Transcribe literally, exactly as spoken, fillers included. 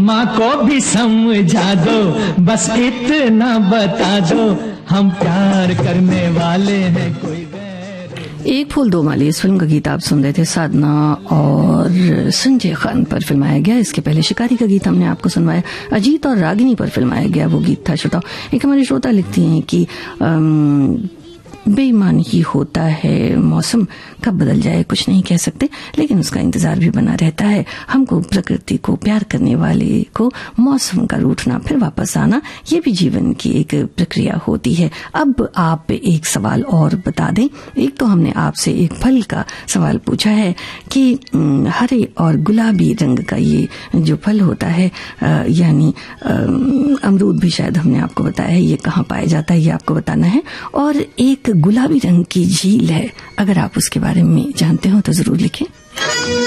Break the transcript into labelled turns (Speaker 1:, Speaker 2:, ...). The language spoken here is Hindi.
Speaker 1: माँ को भी समझा दो, बस इतना बता दो, हम प्यार करने वाले हैं कोई।
Speaker 2: एक फूल दो माली इस फिल्म का गीत आप सुन रहे थे, साधना और संजय खान पर फिल्माया गया। इसके पहले शिकारी का गीत हमने आपको सुनवाया, अजीत और रागिनी पर फिल्माया गया वो गीत था। श्रोता, एक हमारे श्रोता लिखती हैं कि बेईमान ही होता है, मौसम कब बदल जाए कुछ नहीं कह सकते, लेकिन उसका इंतजार भी बना रहता है। हमको प्रकृति को प्यार करने वाले को मौसम का रूठना फिर वापस आना, ये भी जीवन की एक प्रक्रिया होती है। अब आप एक सवाल और बता दें। एक तो हमने आपसे एक फल का सवाल पूछा है कि हरे और गुलाबी रंग का ये जो फल होता है, यानी अमरूद भी शायद हमने आपको बताया है, ये कहाँ पाया जाता है ये आपको बताना है। और एक गुलाबी रंग की झील है, अगर आप उसके बारे में जानते हो तो जरूर लिखें।